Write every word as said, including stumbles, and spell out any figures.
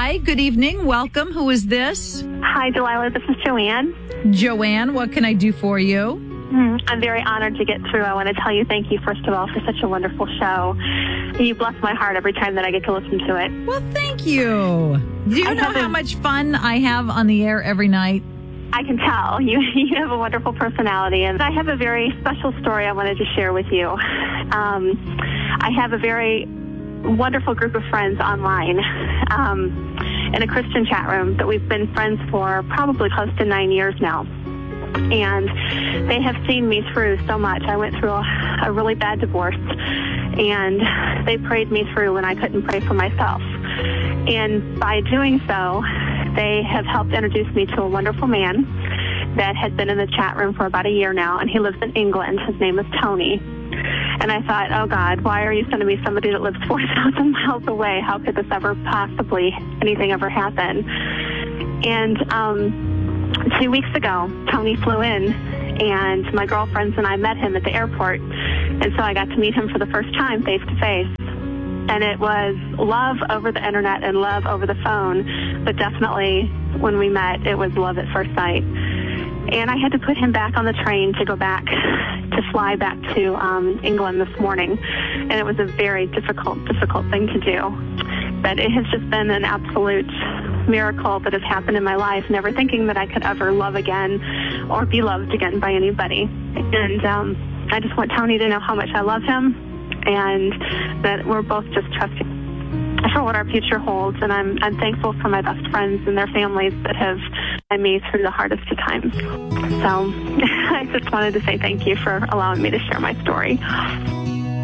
Hi, good evening. Welcome. Who is this? Hi, Delilah. This is Joanne. Joanne, what can I do for you? Mm, I'm very honored to get through. I want to tell you thank you, first of all, for such a wonderful show. You bless my heart every time that I get to listen to it. Well, thank you. Do you I know have a- how much fun I have on the air every night? I can tell. You, you have a wonderful personality, and I have a very special story I wanted to share with you. Um, I have a very wonderful group of friends online um, in a Christian chat room that we've been friends for probably close to nine years now. And they have seen me through so much. I went through a, a really bad divorce, and they prayed me through when I couldn't pray for myself. And by doing so, they have helped introduce me to a wonderful man that has been in the chat room for about a year now, and he lives in England. His name is Tony. And I thought, oh, God, why are you sending me somebody that lives four thousand miles away? How could this ever possibly, anything ever happen? And um, two weeks ago, Tony flew in, and my girlfriends and I met him at the airport. And so I got to meet him for the first time face to face. And it was love over the internet and love over the phone. But definitely when we met, it was love at first sight. And I had to put him back on the train to go back, to fly back to um, England this morning. And it was a very difficult, difficult thing to do. But it has just been an absolute miracle that has happened in my life, never thinking that I could ever love again or be loved again by anybody. And um, I just want Tony to know how much I love him, and that we're both just trusting for what our future holds. And I'm I'm thankful for my best friends and their families that have led me through the hardest of times. So I just wanted to say thank you for allowing me to share my story.